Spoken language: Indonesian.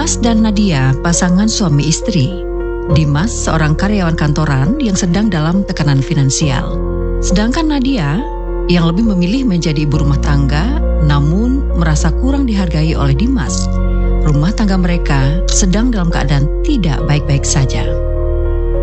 Dimas dan Nadia, pasangan suami istri. Dimas seorang karyawan kantoran yang sedang dalam tekanan finansial. Sedangkan Nadia yang lebih memilih menjadi ibu rumah tangga, namun merasa kurang dihargai oleh Dimas. Rumah tangga mereka sedang dalam keadaan tidak baik-baik saja.